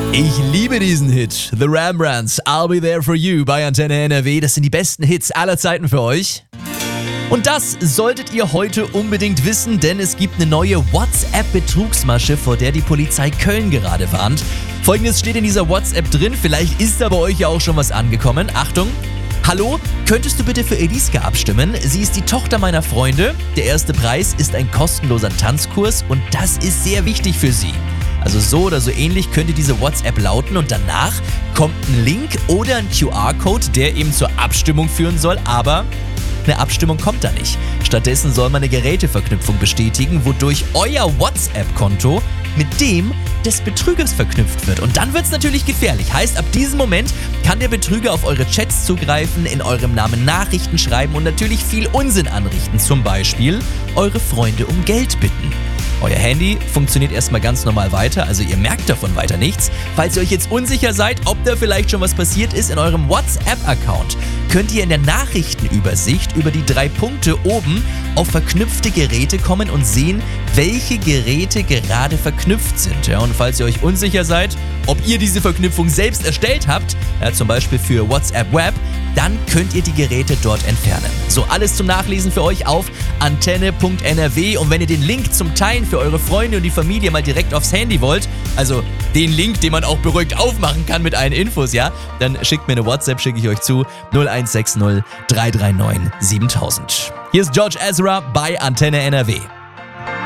Ich liebe diesen Hit. The Rembrandts, I'll Be There For You bei Antenne NRW. Das sind die besten Hits aller Zeiten für euch. Und das solltet ihr heute unbedingt wissen, denn es gibt eine neue WhatsApp-Betrugsmasche, vor der die Polizei Köln gerade warnt. Folgendes steht in dieser WhatsApp drin, vielleicht ist da bei euch ja auch schon was angekommen. Achtung! Hallo, könntest du bitte für Eliska abstimmen? Sie ist die Tochter meiner Freunde. Der erste Preis ist ein kostenloser Tanzkurs und das ist sehr wichtig für sie. Also so oder so ähnlich könnte diese WhatsApp lauten und danach kommt ein Link oder ein QR-Code, der eben zur Abstimmung führen soll, aber eine Abstimmung kommt da nicht. Stattdessen soll man eine Geräteverknüpfung bestätigen, wodurch euer WhatsApp-Konto mit dem des Betrügers verknüpft wird. Und dann wird es natürlich gefährlich. Heißt, ab diesem Moment kann der Betrüger auf eure Chats zugreifen, in eurem Namen Nachrichten schreiben und natürlich viel Unsinn anrichten. Zum Beispiel eure Freunde um Geld bitten. Euer Handy funktioniert erstmal ganz normal weiter, also ihr merkt davon weiter nichts. Falls ihr euch jetzt unsicher seid, ob da vielleicht schon was passiert ist in eurem WhatsApp-Account, könnt ihr in der Nachrichtenübersicht über die 3 Punkte oben auf verknüpfte Geräte kommen und sehen, welche Geräte gerade verknüpft sind. Ja, und falls ihr euch unsicher seid, ob ihr diese Verknüpfung selbst erstellt habt, ja, zum Beispiel für WhatsApp Web, dann könnt ihr die Geräte dort entfernen. So, alles zum Nachlesen für euch auf antenne.nrw und wenn ihr den Link zum Teilen für eure Freunde und die Familie mal direkt aufs Handy wollt, also den Link, den man auch beruhigt aufmachen kann mit allen Infos, ja, dann schickt mir eine WhatsApp, schicke ich euch zu 0160 339 7000. Hier ist George Ezra bei Antenne NRW.